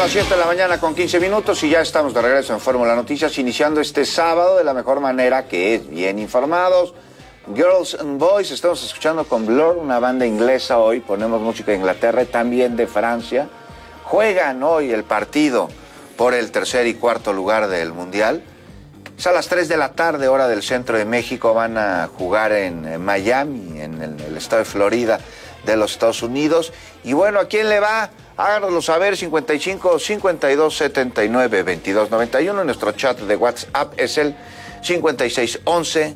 las 7 de la mañana con 15 minutos y ya estamos de regreso en Fórmula Noticias, iniciando este sábado de la mejor manera, que es bien informados. Girls and Boys, estamos escuchando con Blur, una banda inglesa hoy, ponemos música de Inglaterra y también de Francia. Juegan hoy el partido por el tercer y cuarto lugar del Mundial. Es a las 3 de la tarde, hora del centro de México, van a jugar en Miami, en el estado de Florida de los Estados Unidos. Y bueno, ¿a quién le va? Háganoslo saber, 55 52 79 22 91. Nuestro chat de WhatsApp es el 56 11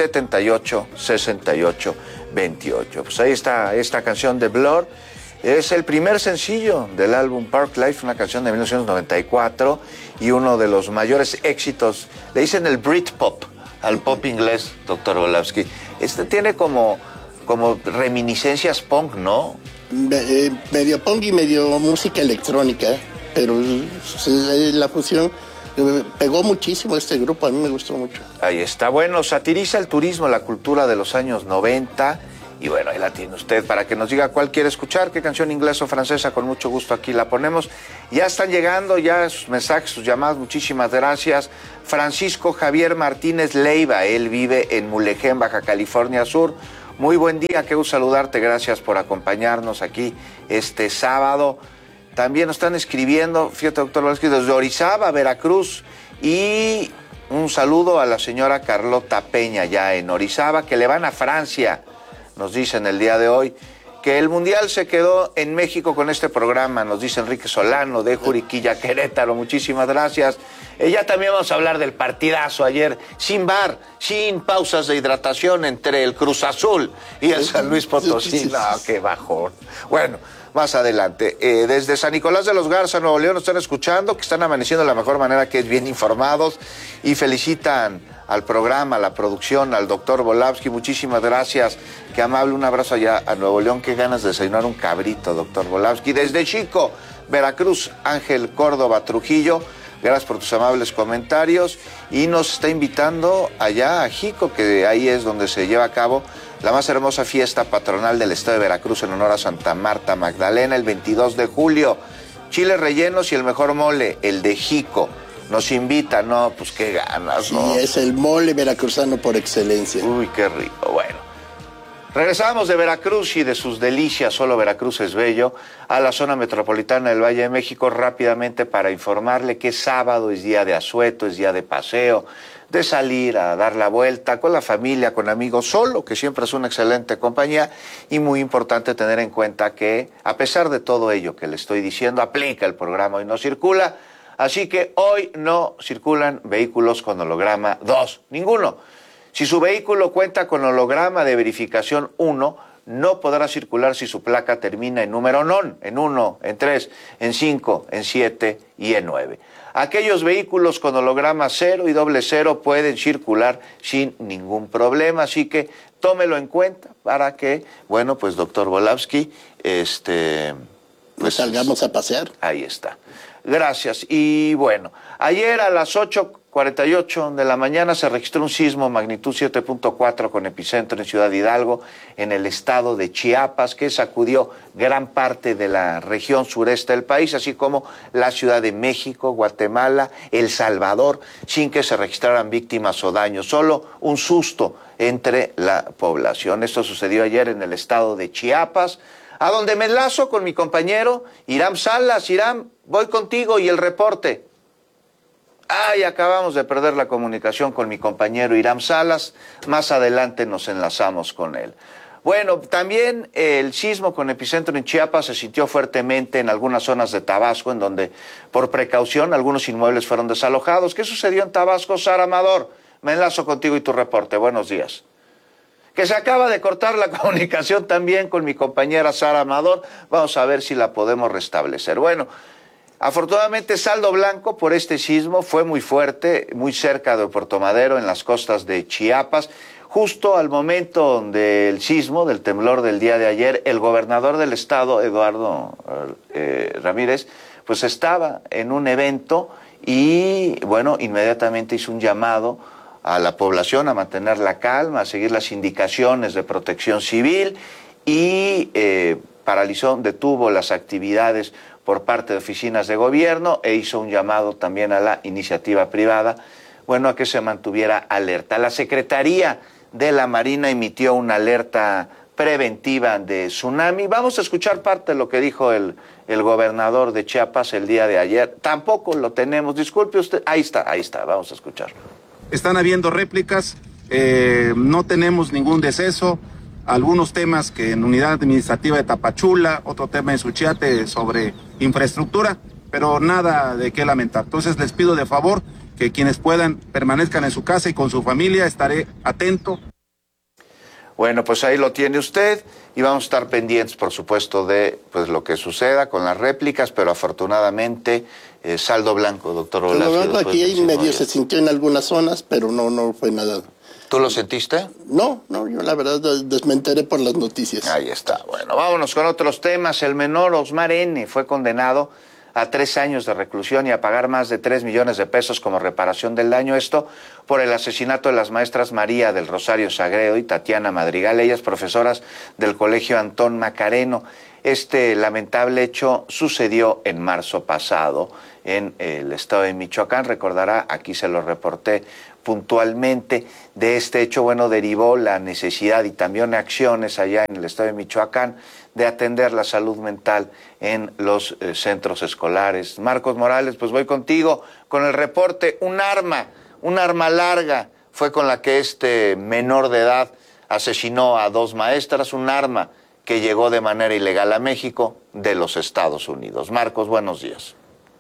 78 68 28. Pues ahí está esta canción de Blur. Es el primer sencillo del álbum Park Life, una canción de 1994 y uno de los mayores éxitos. Le dicen el Britpop al pop inglés, doctor Volavsky. Tiene como reminiscencias punk, ¿no? Medio punk y medio música electrónica, pero la fusión pegó muchísimo este grupo, a mí me gustó mucho. Ahí está, bueno, satiriza el turismo, la cultura de los años 90, y bueno, ahí la tiene usted para que nos diga cuál quiere escuchar, qué canción inglesa o francesa, con mucho gusto aquí la ponemos. Ya están llegando ya sus mensajes, sus llamadas, muchísimas gracias. Francisco Javier Martínez Leiva, él vive en Mulegé, Baja California Sur. Muy buen día, qué gusto saludarte, gracias por acompañarnos aquí este sábado. También nos están escribiendo, fíjate, doctor Volavsky, desde Orizaba, Veracruz, y un saludo a la señora Carlota Peña, ya en Orizaba, que le van a Francia, nos dicen el día de hoy, que el Mundial se quedó en México con este programa, nos dice Enrique Solano, de Juriquilla, Querétaro, muchísimas gracias. Ya también vamos a hablar del partidazo ayer, sin bar, sin pausas de hidratación entre el Cruz Azul y el San Luis Potosí. No, qué bajón. Bueno, más adelante. Desde San Nicolás de los Garza, Nuevo León, nos están escuchando, que están amaneciendo de la mejor manera, que es bien informados, y felicitan al programa, a la producción, al doctor Volavsky. Muchísimas gracias, qué amable, un abrazo allá a Nuevo León, qué ganas de desayunar un cabrito, doctor Volavsky. Desde Chico, Veracruz, Ángel Córdoba Trujillo, gracias por tus amables comentarios, y nos está invitando allá a Jico, que ahí es donde se lleva a cabo la más hermosa fiesta patronal del estado de Veracruz en honor a Santa Marta Magdalena, el 22 de julio. Chiles rellenos y el mejor mole, el de Jico. Nos invita, ¿no? Pues qué ganas, ¿no? Sí, es el mole veracruzano por excelencia. Uy, qué rico. Bueno, regresamos de Veracruz y de sus delicias, solo Veracruz es bello, a la zona metropolitana del Valle de México rápidamente para informarle que sábado es día de asueto, es día de paseo, de salir a dar la vuelta con la familia, con amigos, solo, que siempre es una excelente compañía, y muy importante tener en cuenta que, a pesar de todo ello que le estoy diciendo, aplica el programa Hoy No Circula. Así que hoy no circulan vehículos con holograma 2, ninguno. Si su vehículo cuenta con holograma de verificación 1, no podrá circular si su placa termina en número non, en 1, en 3, en 5, en 7 y en 9. Aquellos vehículos con holograma 0 y doble 0 pueden circular sin ningún problema, así que tómelo en cuenta para que, bueno, pues doctor Volavsky, pues salgamos a pasear. Ahí está. Gracias. Y bueno, ayer a las 8:48 de la mañana se registró un sismo magnitud 7.4 con epicentro en Ciudad Hidalgo, en el estado de Chiapas, que sacudió gran parte de la región sureste del país, así como la Ciudad de México, Guatemala, El Salvador, sin que se registraran víctimas o daños, solo un susto entre la población. Esto sucedió ayer en el estado de Chiapas, a donde me enlazo con mi compañero Hiram Salas. Hiram, voy contigo y el reporte. Ay, acabamos de perder la comunicación con mi compañero Hiram Salas. Más adelante nos enlazamos con él. Bueno, también el sismo con epicentro en Chiapas se sintió fuertemente en algunas zonas de Tabasco, en donde, por precaución, algunos inmuebles fueron desalojados. ¿Qué sucedió en Tabasco, Sara Amador? Me enlazo contigo y tu reporte. Buenos días. Que se acaba de cortar la comunicación también con mi compañera Sara Amador. Vamos a ver si la podemos restablecer. Bueno, afortunadamente saldo blanco por este sismo, fue muy fuerte, muy cerca de Puerto Madero, en las costas de Chiapas. Justo al momento del sismo, del temblor del día de ayer, el gobernador del estado, Eduardo Ramírez, pues estaba en un evento y, bueno, inmediatamente hizo un llamado a la población a mantener la calma, a seguir las indicaciones de protección civil y paralizó, detuvo las actividades por parte de oficinas de gobierno e hizo un llamado también a la iniciativa privada, bueno, a que se mantuviera alerta. La Secretaría de la Marina emitió una alerta preventiva de tsunami. Vamos a escuchar parte de lo que dijo el gobernador de Chiapas el día de ayer. Tampoco lo tenemos, disculpe usted. Ahí está, vamos a escucharlo. Están habiendo réplicas, no tenemos ningún deceso, algunos temas que en unidad administrativa de Tapachula, otro tema en Suchiate sobre infraestructura, pero nada de qué lamentar. Entonces les pido de favor que quienes puedan permanezcan en su casa y con su familia, estaré atento. Bueno, pues ahí lo tiene usted y vamos a estar pendientes, por supuesto, de pues lo que suceda con las réplicas, pero afortunadamente saldo blanco, doctor Velasco. Saldo blanco aquí medio se sintió en algunas zonas, pero no fue nada. ¿Tú lo sentiste? No, yo la verdad me enteré por las noticias. Ahí está. Bueno, vámonos con otros temas. El menor Osmar N. fue condenado a 3 años de reclusión y a pagar más de 3 millones de pesos como reparación del daño. Esto por el asesinato de las maestras María del Rosario Sagredo y Tatiana Madrigal, ellas profesoras del Colegio Antón Macareno. Este lamentable hecho sucedió en marzo pasado en el estado de Michoacán. Recordará, aquí se lo reporté puntualmente. De este hecho, bueno, derivó la necesidad y también acciones allá en el estado de Michoacán de atender la salud mental en los centros escolares. Marcos Morales, pues voy contigo con el reporte. Un arma larga fue con la que este menor de edad asesinó a 2 maestras, un arma que llegó de manera ilegal a México de los Estados Unidos. Marcos, buenos días.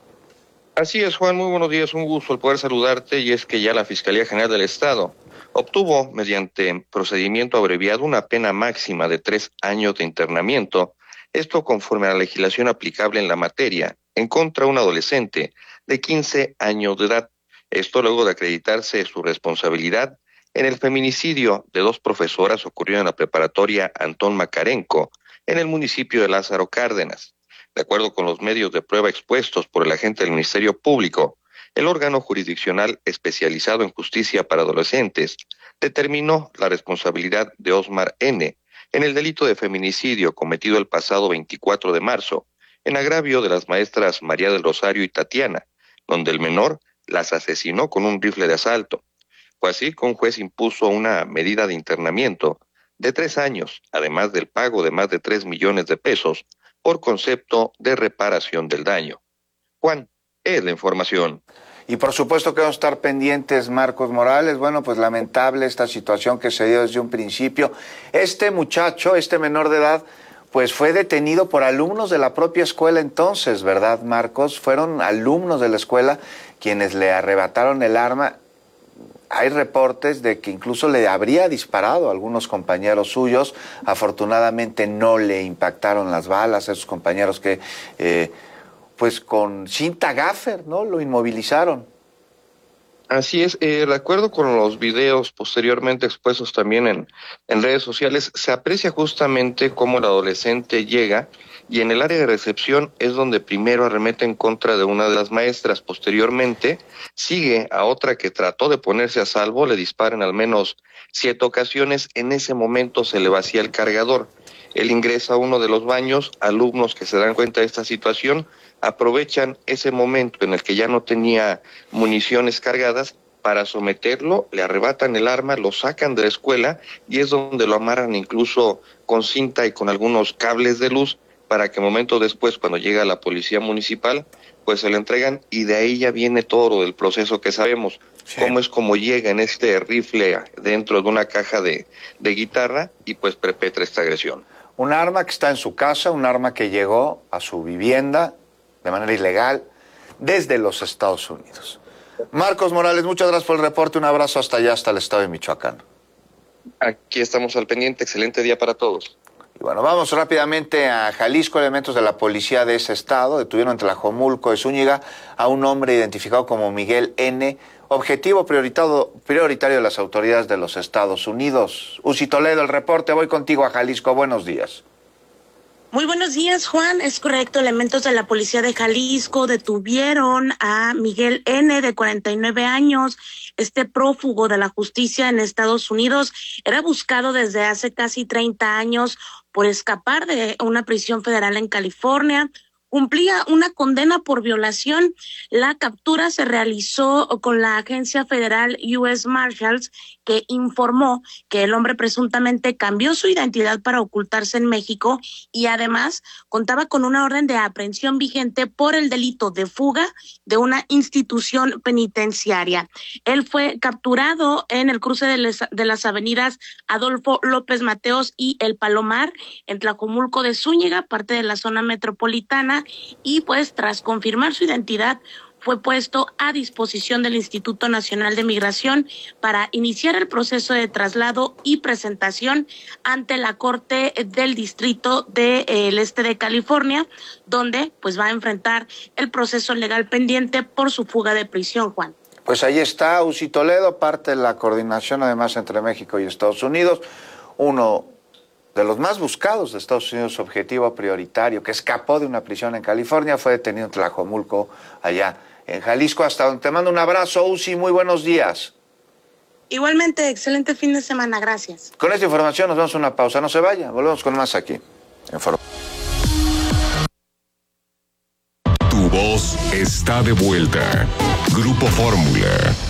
Así es, Juan, muy buenos días, un gusto el poder saludarte, y es que ya la Fiscalía General del Estado obtuvo, mediante procedimiento abreviado, una pena máxima de 3 años de internamiento, esto conforme a la legislación aplicable en la materia, en contra de un adolescente de 15 años de edad, esto luego de acreditarse su responsabilidad en el feminicidio de 2 profesoras ocurrido en la preparatoria Antón Macarenco, en el municipio de Lázaro Cárdenas. De acuerdo con los medios de prueba expuestos por el agente del Ministerio Público, el órgano jurisdiccional especializado en justicia para adolescentes determinó la responsabilidad de Osmar N. en el delito de feminicidio cometido el pasado 24 de marzo, en agravio de las maestras María del Rosario y Tatiana, donde el menor las asesinó con un rifle de asalto. Fue así que un juez impuso una medida de internamiento de 3 años, además del pago de más de 3 millones de pesos por concepto de reparación del daño. Juan, es la información. Y por supuesto que vamos a estar pendientes, Marcos Morales. Bueno, pues lamentable esta situación que se dio desde un principio. Este muchacho, este menor de edad, pues fue detenido por alumnos de la propia escuela entonces, ¿verdad, Marcos? Fueron alumnos de la escuela quienes le arrebataron el arma. Hay reportes de que incluso le habría disparado a algunos compañeros suyos. Afortunadamente no le impactaron las balas a esos compañeros que, pues con cinta gaffer, ¿no? Lo inmovilizaron. Así es, de acuerdo con los videos posteriormente expuestos también en redes sociales, se aprecia justamente cómo el adolescente llega y en el área de recepción es donde primero arremete en contra de una de las maestras. Posteriormente sigue a otra que trató de ponerse a salvo, le disparan al menos 7 ocasiones, en ese momento se le vacía el cargador. Él ingresa a uno de los baños, alumnos que se dan cuenta de esta situación aprovechan ese momento en el que ya no tenía municiones cargadas para someterlo, le arrebatan el arma, lo sacan de la escuela y es donde lo amarran incluso con cinta y con algunos cables de luz para que momentos después, cuando llega la policía municipal, pues se lo entregan y de ahí ya viene todo el proceso que sabemos, sí. Cómo es como llega en este rifle dentro de una caja de guitarra y pues perpetra esta agresión. Un arma que está en su casa, un arma que llegó a su vivienda de manera ilegal desde los Estados Unidos. Marcos Morales, muchas gracias por el reporte, un abrazo hasta allá, hasta el estado de Michoacán. Aquí estamos al pendiente, excelente día para todos. Y bueno, vamos rápidamente a Jalisco. Elementos de la policía de ese estado detuvieron en Tlajomulco de Zúñiga a un hombre identificado como Miguel N., objetivo prioritario de las autoridades de los Estados Unidos. Uzi Toledo, el reporte, voy contigo a Jalisco, buenos días. Muy buenos días, Juan. Es correcto, elementos de la policía de Jalisco detuvieron a Miguel N., de 49 años. Este prófugo de la justicia en Estados Unidos era buscado desde hace casi 30 años por escapar de una prisión federal en California. cumplía una condena por violación. La captura se realizó con la agencia federal US Marshals, que informó que el hombre presuntamente cambió su identidad para ocultarse en México y además contaba con una orden de aprehensión vigente por el delito de fuga de una institución penitenciaria. Él fue capturado en el cruce de las avenidas Adolfo López Mateos y El Palomar, en Tlajomulco de Zúñiga, parte de la zona metropolitana, y pues tras confirmar su identidad, fue puesto a disposición del Instituto Nacional de Migración para iniciar el proceso de traslado y presentación ante la Corte del Distrito del Este de California, donde pues va a enfrentar el proceso legal pendiente por su fuga de prisión, Juan. Pues ahí está Uzi Toledo, parte de la coordinación además entre México y Estados Unidos, uno de los más buscados de Estados Unidos, objetivo prioritario, que escapó de una prisión en California, fue detenido en Tlajomulco, allá en Jalisco, hasta donde te mando un abrazo, Uzi, muy buenos días. Igualmente, excelente fin de semana, gracias. Con esta información nos vamos a una pausa, no se vaya, volvemos con más aquí. Tu voz está de vuelta. Grupo Fórmula.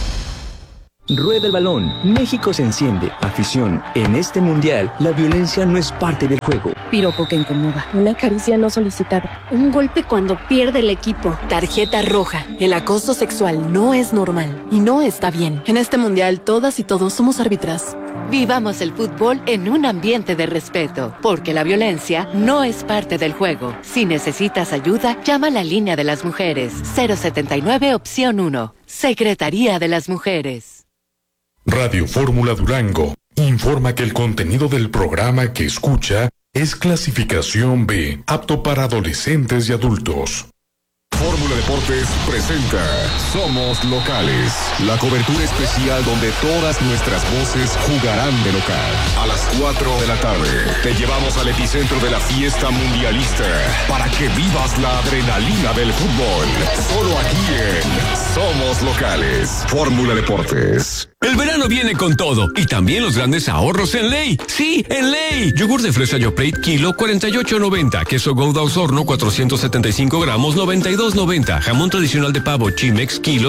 Rueda el balón, México se enciende. Afición, en este mundial, la violencia no es parte del juego. Piropo que incomoda, una caricia no solicitada, un golpe cuando pierde el equipo. Tarjeta roja, el acoso sexual no es normal y no está bien. En este mundial, todas y todos somos árbitras. Vivamos el fútbol en un ambiente de respeto, porque la violencia no es parte del juego. Si necesitas ayuda, llama a la línea de las mujeres. 079 opción 1. Secretaría de las Mujeres. Radio Fórmula Durango informa que el contenido del programa que escucha es clasificación B, apto para adolescentes y adultos. Fórmula Deportes presenta Somos Locales, la cobertura especial donde todas nuestras voces jugarán de local. A las 4 de la tarde te llevamos al epicentro de la fiesta mundialista para que vivas la adrenalina del fútbol. Solo aquí en Somos Locales. Fórmula Deportes. El verano viene con todo y también los grandes ahorros en Ley. Sí, en Ley. Yogur de fresa Yoplait kilo 48.90. Queso Gouda Osorno 475 gramos 92.90. Jamón tradicional de pavo Chimex kilo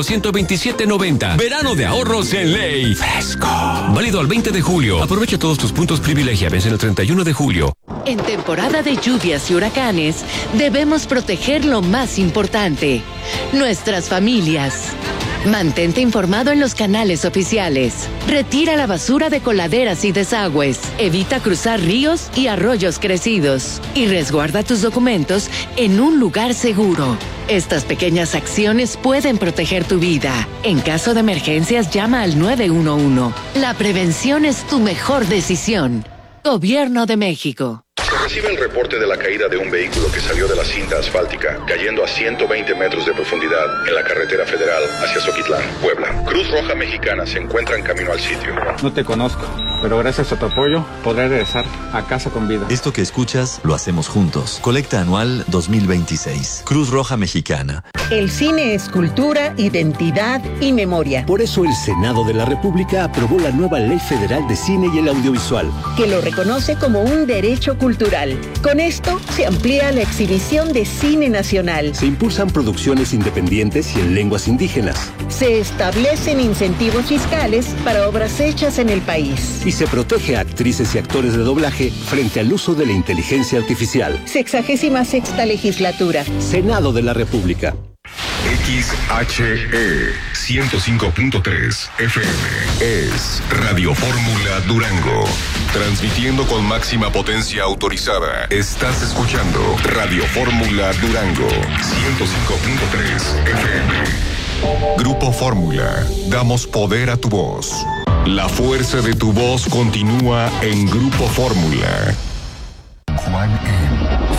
127.90. Verano de ahorros en Ley. Fresco. Válido al 20 de julio. Aprovecha todos tus puntos privilegia. Vence el 31 de julio. En temporada de lluvias y huracanes, debemos proteger lo más importante: nuestras familias. Mantente informado en los canales oficiales. Retira la basura de coladeras y desagües. Evita cruzar ríos y arroyos crecidos. Y resguarda tus documentos en un lugar seguro. Estas pequeñas acciones pueden proteger tu vida. En caso de emergencias, llama al 911. La prevención es tu mejor decisión. Gobierno de México. Se recibe el reporte de la caída de un vehículo que salió de la cinta asfáltica, cayendo a 120 metros de profundidad en la carretera federal hacia Zoquitlán, Puebla. Cruz Roja Mexicana se encuentra en camino al sitio. No te conozco, pero gracias a tu apoyo podré regresar a casa con vida. Esto que escuchas lo hacemos juntos. Colecta anual 2026. Cruz Roja Mexicana. El cine es cultura, identidad y memoria. Por eso el Senado de la República aprobó la nueva Ley Federal de Cine y el Audiovisual, que lo reconoce como un derecho cultural. Con esto se amplía la exhibición de cine nacional. Se impulsan producciones independientes y en lenguas indígenas. Se establecen incentivos fiscales para obras hechas en el país. Y se protege a actrices y actores de doblaje frente al uso de la inteligencia artificial. 66ª legislatura. Senado de la República. XHE 105.3 FM es Radio Fórmula Durango. Transmitiendo con máxima potencia autorizada. Estás escuchando Radio Fórmula Durango 105.3 FM. Grupo Fórmula. Damos poder a tu voz. La fuerza de tu voz continúa en Grupo Fórmula. Juan M.